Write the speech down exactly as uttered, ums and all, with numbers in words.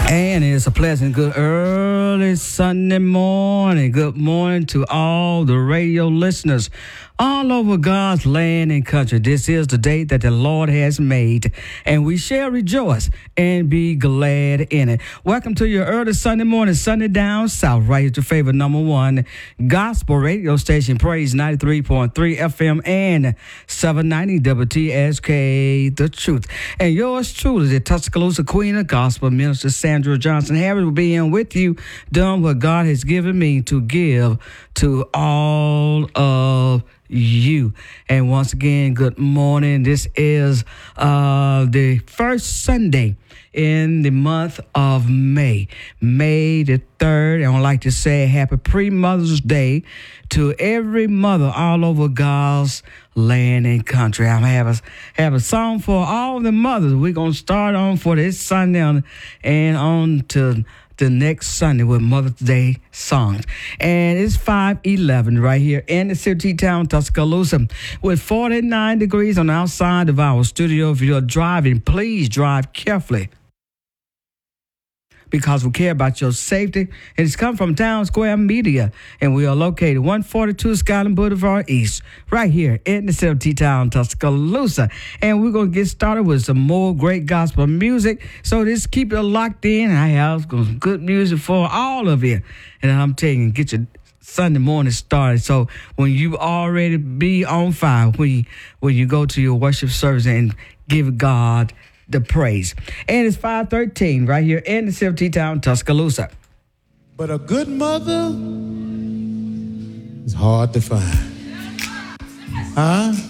And it's a pleasant, good early Sunday morning. Good morning to all the radio listeners all over God's land and country. This is the day that the Lord has made, and we shall rejoice and be glad in it. Welcome to your early Sunday morning, Sunday Down South, right here, your favorite number one gospel radio station, Praise ninety-three point three F M and seven ninety W T S K, The Truth. And yours truly, the Tuscaloosa Queen of Gospel, Minister Sandra Johnson Harris, will be in with you, doing what God has given me to give to all of you. And once again, good morning. This is uh, the first Sunday in the month of May, May the third. And I'd like to say happy pre-Mother's Day to every mother all over God's land and country. I have a, have a song for all the mothers. We're going to start on for this Sunday on, and on to the next Sunday with Mother's Day songs. And it's five eleven right here in the city town, Tuscaloosa, with forty-nine degrees on the outside of our studio. If you're driving, please drive carefully, because we care about your safety. And it's come from Town Square Media, and we are located one forty-two Skyland Boulevard East, right here in the city town, Tuscaloosa. And we're going to get started with some more great gospel music. So just keep it locked in. I have some good music for all of you. And I'm telling you, get your Sunday morning started. So when you already be on fire, when you, when you go to your worship service and give God the praise. And it's five thirteen right here in the city town, Tuscaloosa. But a good mother is hard to find. Huh?